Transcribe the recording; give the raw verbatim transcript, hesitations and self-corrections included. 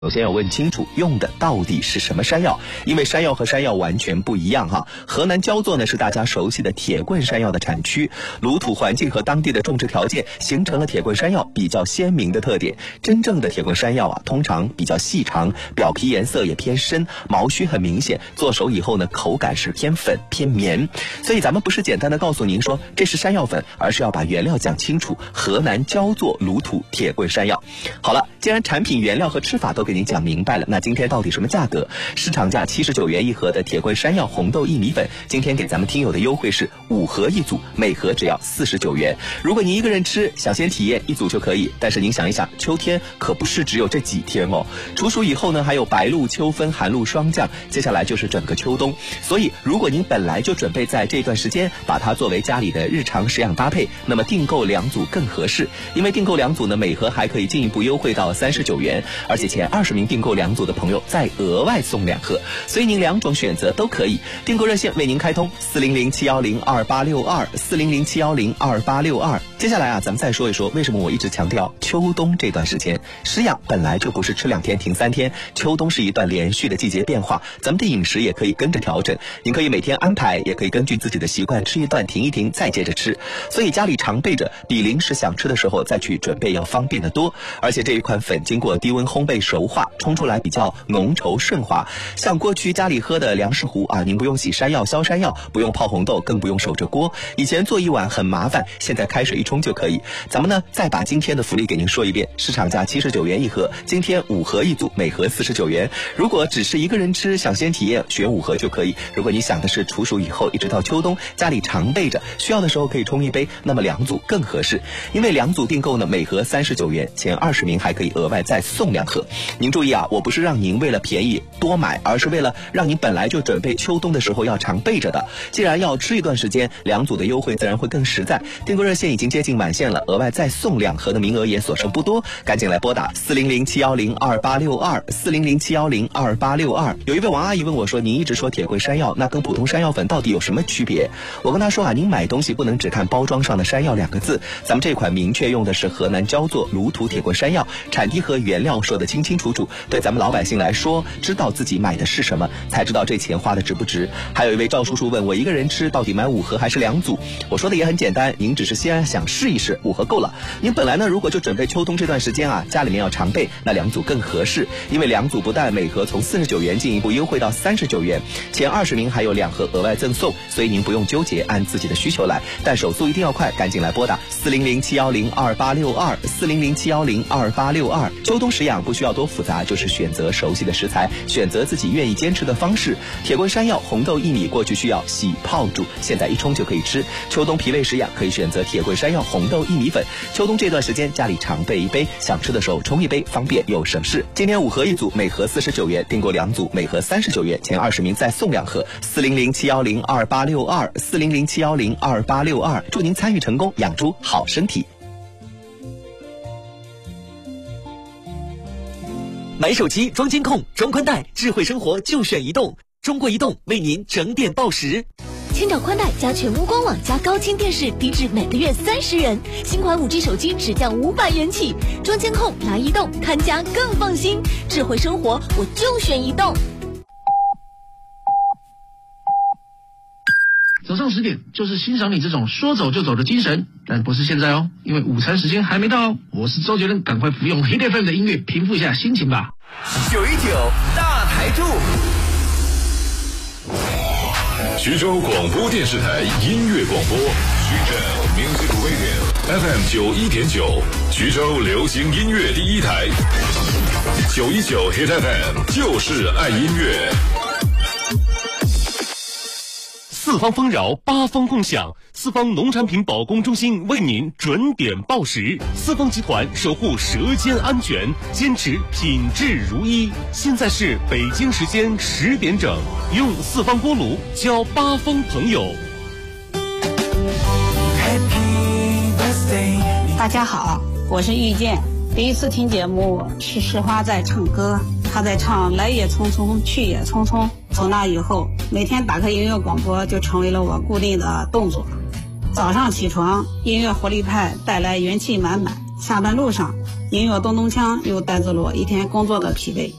首先要问清楚用的到底是什么山药，因为山药和山药完全不一样哈。河南焦作呢是大家熟悉的铁棍山药的产区，鲁土环境和当地的种植条件形成了铁棍山药比较鲜明的特点。真正的铁棍山药啊，通常比较细长，表皮颜色也偏深，毛须很明显，做熟以后呢，口感是偏粉偏绵。所以咱们不是简单的告诉您说这是山药粉，而是要把原料讲清楚。河南焦作鲁土铁棍山药。好了，既然产品原料和吃法都给您讲明白了，那今天到底什么价格？市场价七十九元一盒的铁棍山药红豆薏米粉，今天给咱们听友的优惠是五盒一组，每盒只要四十九元。如果您一个人吃，想先体验一组就可以。但是您想一想，秋天可不是只有这几天哦，处暑以后呢，还有白露、秋分、寒露霜降，接下来就是整个秋冬。所以，如果您本来就准备在这段时间把它作为家里的日常食养搭配，那么订购两组更合适。因为订购两组呢，每盒还可以进一步优惠到三十九元，而且前二十名订购两组的朋友再额外送两盒，所以您两种选择都可以。订购热线为您开通四零零七幺零二八六二四零零七幺零二八六二。接下来啊，咱们再说一说为什么我一直强调秋冬这段时间食养本来就不是吃两天停三天，秋冬是一段连续的季节变化，咱们的饮食也可以跟着调整。您可以每天安排，也可以根据自己的习惯吃一段停一停，再接着吃。所以家里常备着，比临时想吃的时候再去准备要方便得多。而且这一款粉经过低温烘焙熟化，冲出来比较浓稠顺滑。像过去家里喝的粮食糊啊，您不用洗山药削山药，不用泡红豆，更不用守着锅。以前做一碗很麻烦，现在开水一冲就可以。咱们呢再把今天的福利给您说一遍，市场价七十九元一盒，今天五盒一组，每盒四十九元。如果只是一个人吃，想先体验，选五盒就可以。如果你想的是处暑以后一直到秋冬，家里常备着，需要的时候可以冲一杯，那么两组更合适。因为两组订购呢，每盒三十九元，前二十名还可以额外再送两盒。您注意啊，我不是让您为了便宜多买，而是为了让您本来就准备秋冬的时候要常备着的。既然要吃一段时间，两组的优惠自然会更实在。订购热线已经接近满线了，额外再送两盒的名额也所剩不多，赶紧来拨打四零零七幺零二八六二四零零七幺零二八六二。有一位王阿姨问我说，您一直说铁棍山药，那跟普通山药粉到底有什么区别？我跟她说啊，您买东西不能只看包装上的山药两个字，咱们这款明确用的是河南焦作鲁土铁棍山药，产地和原料说得清清楚楚，对咱们老百姓来说，知道自己买的是什么，才知道这钱花的值不值。还有一位赵叔叔问我，一个人吃到底买五盒还是两组？我说的也很简单，您只是先想试一试，五盒够了。您本来呢，如果就准备秋冬这段时间啊，家里面要常备，那两组更合适。因为两组不但每盒从四十九元进一步优惠到三十九元，前二十名还有两盒额外赠送，所以您不用纠结，按自己的需求来。但手速一定要快，赶紧来拨打四零零七幺零二八六二四零零七幺零二八六二。秋冬食养不需要多复杂，就是选择熟悉的食材，选择自己愿意坚持的方式。铁棍山药、红豆薏米过去需要洗泡煮，现在一冲就可以吃。秋冬脾胃食养可以选择铁棍山药、红豆薏米粉。秋冬这段时间家里常备一杯，想吃的时候冲一杯，方便又省事。今天五盒一组，每盒四十九元，订购两组，每盒三十九元，前二十名再送两盒。四零零七幺零二八六二四零零七幺零二八六二，祝您参与成功，养出好身体。 买手机装监控、装宽带，智慧生活就选移动。中国移动为您整点报时。 千兆宽带加全屋官网加高清电视，低至每个月三十元。新款 五 G 手机只降五百元起。装监控拿移动，看家更放心。智慧生活我就选移动。 早上十点就是欣赏你这种说走就走的精神，但不是现在哦，因为午餐时间还没到哦。我是周杰伦，赶快服用 Hit F M 的音乐，平复一下心情吧。 九一九大台柱。 徐州广播电视台音乐广播，徐州 Music Radio F M 九一点九，徐州流行音乐第一台，九一九 Hit F M 就是爱音乐。 四方丰饶，八方共享。四方农产品保供中心为您准点报时。四方集团守护舌尖安全，坚持品质如一。现在是北京时间十点整，用四方锅炉交八方朋友。 大家好，我是遇见。第一次听节目是石花在唱歌，她在唱来也匆匆去也匆匆。从那以后，每天打开音乐广播就成为了我固定的动作。早上起床，音乐活力派带来元气满满；下班路上， 音乐咚咚锵又带走了我一天工作的疲惫。